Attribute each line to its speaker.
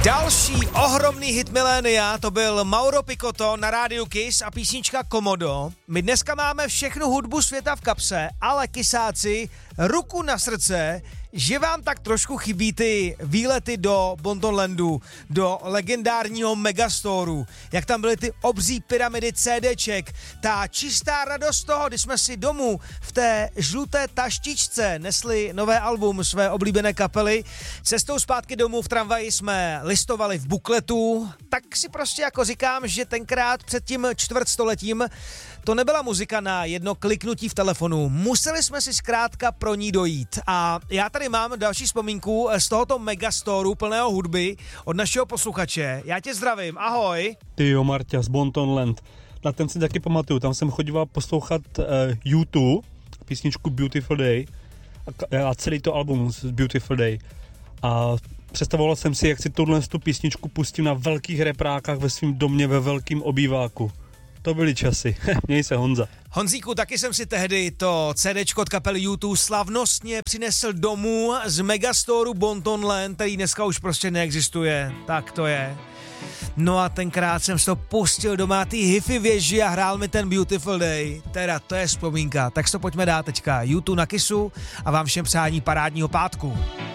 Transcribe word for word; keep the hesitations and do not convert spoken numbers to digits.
Speaker 1: Další ohromný hit milénia, to byl Mauro Picotto na rádiu Kiss a písnička Komodo. My dneska máme všechnu hudbu světa v kapse, ale kysáci, ruku na srdce, že vám tak trošku chybí ty výlety do Bontonlandu, do legendárního Megastoru, jak tam byly ty obří pyramidy CDček, ta čistá radost toho, kdy jsme si domů v té žluté taštičce nesli nové album své oblíbené kapely. Cestou zpátky domů v tramvaji jsme listovali v bukletu, tak si prostě jako říkám, že tenkrát před tím čtvrtstoletím to nebyla muzika na jedno kliknutí v telefonu. Museli jsme si zkrátka pro ní dojít. A já tady mám další vzpomínku z tohoto Megastoru plného hudby od našeho posluchače. Já tě zdravím, ahoj.
Speaker 2: Ty jo, Marťa, z Bontonland. Na ten si taky pamatuju, tam jsem chodíval poslouchat uh, U dva, písničku Beautiful Day a, a celý to album z Beautiful Day. A představoval jsem si, jak si tuhle tu písničku pustím na velkých reprákách ve svém domě ve velkým obýváku. To byly časy. Měj se, Honza.
Speaker 1: Honzíku, taky jsem si tehdy to CDčko od kapely U dva slavnostně přinesl domů z Megastoru Bontonland, který dneska už prostě neexistuje. Tak to je. No a tenkrát jsem si to pustil doma ty hifi věži a hrál mi ten Beautiful Day. Teda, to je vzpomínka. Tak si to pojďme dát teďka. U dva na Kissu a vám všem přání parádního pátku.